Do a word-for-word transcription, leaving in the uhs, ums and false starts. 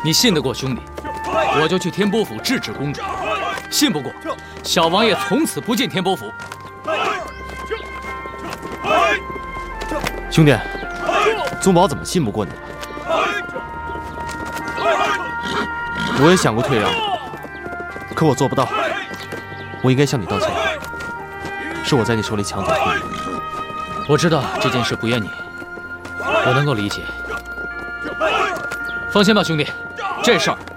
你信得过兄弟，我就去天波府制止公主；信不过，小王爷从此不进天波府。 兄弟，宗宝怎么信不过你了？我也想过退让，可我做不到。我应该向你道歉，是我在你手里抢走了你。 我知道这件事不怨你，我能够理解。放心吧，兄弟，这事儿